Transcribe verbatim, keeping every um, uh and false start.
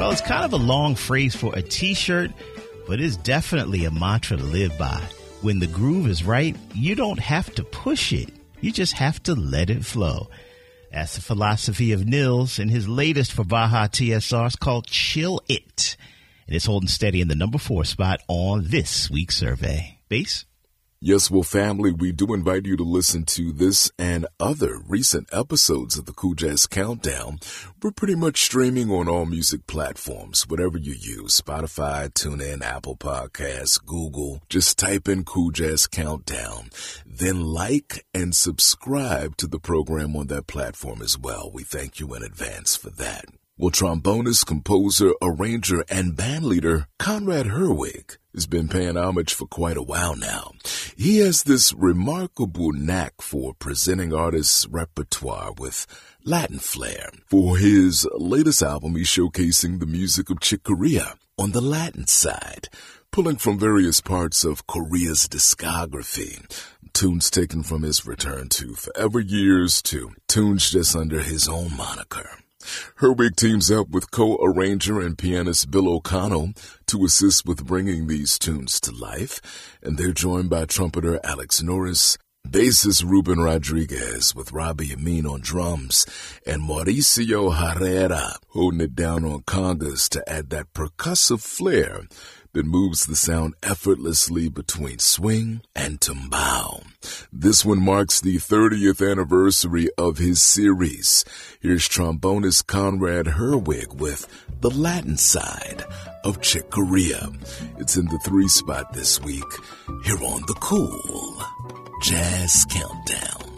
Well, it's kind of a long phrase for a t-shirt, but it's definitely a mantra to live by. When the groove is right, you don't have to push it. You just have to let it flow. That's the philosophy of Nils, and his latest for Baja T S R is called Chill It. And it's holding steady in the number four spot on this week's survey. Bass? Yes, well, family, we do invite you to listen to this and other recent episodes of the Cool Jazz Countdown. We're pretty much streaming on all music platforms, whatever you use, Spotify, TuneIn, Apple Podcasts, Google. Just type in Cool Jazz Countdown. Then like and subscribe to the program on that platform as well. We thank you in advance for that. Well, trombonist, composer, arranger, and bandleader Conrad Herwig has been paying homage for quite a while now. He has this remarkable knack for presenting artists' repertoire with Latin flair. For his latest album, he's showcasing the music of Chick Corea on the Latin side, pulling from various parts of Korea's discography. Tunes taken from his return to Forever Years to tunes just under his own moniker. Herwig teams up with co-arranger and pianist Bill O'Connell to assist with bringing these tunes to life, and they're joined by trumpeter Alex Norris, bassist Ruben Rodriguez with Robbie Amin on drums, and Mauricio Herrera holding it down on congas to add that percussive flair that moves the sound effortlessly between swing and tumbao. This one marks the thirtieth anniversary of his series. Here's trombonist Conrad Herwig with the Latin side of Chick Corea. It's in the three spot this week here on the Cool Jazz Countdown.